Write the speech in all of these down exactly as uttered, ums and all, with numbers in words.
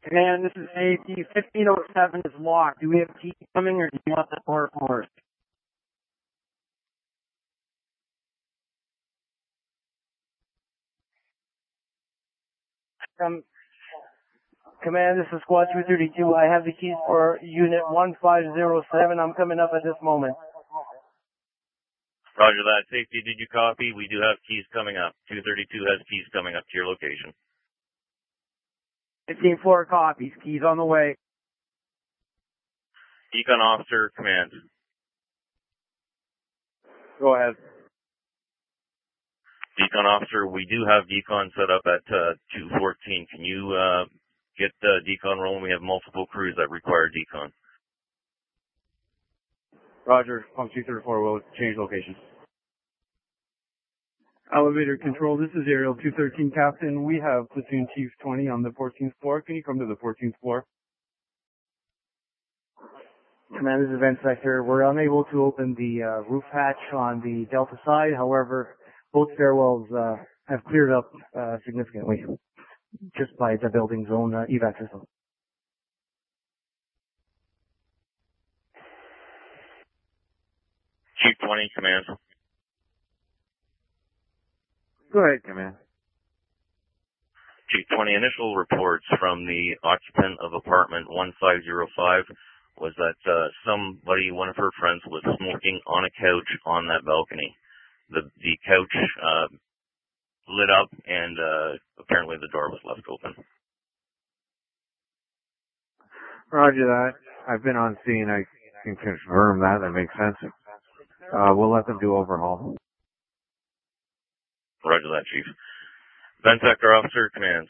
Command, this is A T. fifteen oh seven is locked. Do we have keys coming or do you want the door forced? Um, Command, this is Squad two thirty-two. I have the keys for Unit one five zero seven. I'm coming up at this moment. Roger that. Safety, did you copy? We do have keys coming up. two thirty-two has keys coming up to your location. fifteen four copies. Keys on the way. Decon officer, command. Go ahead. Decon officer, we do have decon set up at uh, two fourteen. Can you uh, get uh, decon rolling? We have multiple crews that require decon. Roger. Pump two thirty-four will change location. Elevator control, this is Aerial two thirteen Captain. We have platoon Chief twenty on the fourteenth floor. Can you come to the fourteenth floor? Command, this is Event Sector. We're unable to open the uh, roof hatch on the Delta side. However, both stairwells uh, have cleared up uh, significantly just by the building's own uh, evac system. Chief twenty, command. Go ahead, Command. Chief twenty, initial reports from the occupant of apartment one five zero five was that uh, somebody, one of her friends, was smoking on a couch on that balcony. The the couch uh, lit up, and uh, apparently the door was left open. Roger that. I've been on scene. I can confirm that. That makes sense. Uh, we'll let them do overhaul. Roger that, Chief. Event Sector Officer, commands.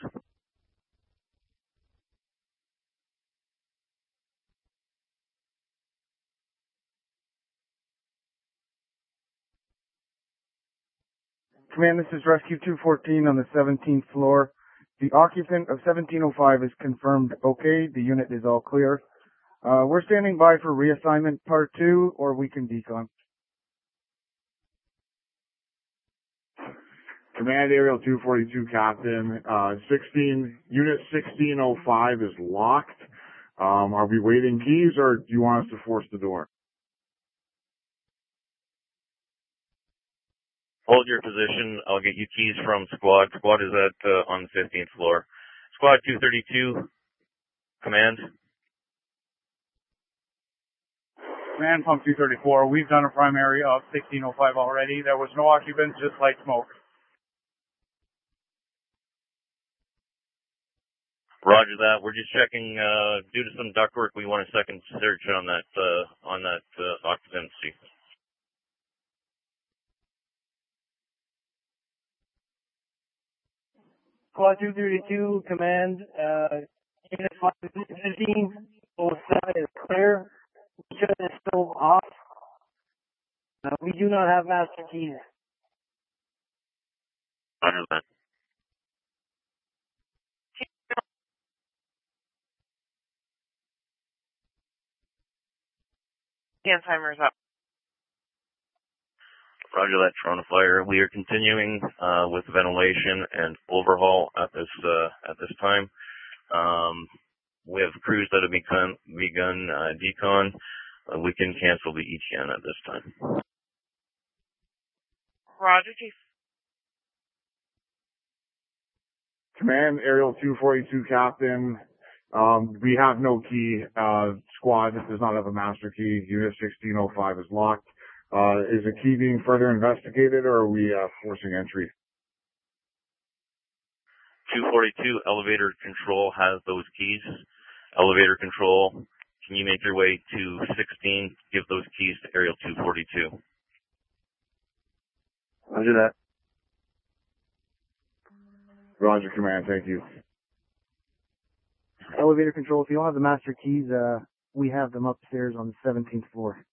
Command, this is Rescue two fourteen on the seventeenth floor. The occupant of seventeen oh five is confirmed okay. The unit is all clear. Uh, we're standing by for reassignment part two, or we can decon. Command Aerial two forty-two Captain, uh, sixteen, Unit sixteen oh five is locked. Um, are we waiting keys or do you want us to force the door? Hold your position. I'll get you keys from squad. Squad is at uh, on the fifteenth floor. Squad two thirty-two, command. Command Pump two thirty-four, we've done a primary of sixteen oh five already. There was no occupants, just light smoke. Roger that. We're just checking, uh, due to some ductwork, we want a second search on that, uh, on that, uh, occupancy. Squad two thirty-two, command, uh, Unit fifteen oh seven is clear. Unit is still off. Uh, we do not have master keys. Roger that. Again, timer's up. Roger that, Toronto Fire. We are continuing uh, with ventilation and overhaul at this uh, at this time. Um, we have crews that have begun begun uh, decon. Uh, we can cancel the E T N at this time. Roger, Chief. Command Aerial two forty-two Captain, um, we have no key. Uh, squad does not have a master key. Unit sixteen oh five is locked. Uh, is the key being further investigated or are we uh, forcing entry? two forty-two elevator control has those keys. Elevator control, can you make your way to sixteen? Give those keys to Aerial two forty-two. Roger that. Roger, Command. Thank you. Elevator control, if you don't have the master keys, uh, we have them upstairs on the seventeenth floor.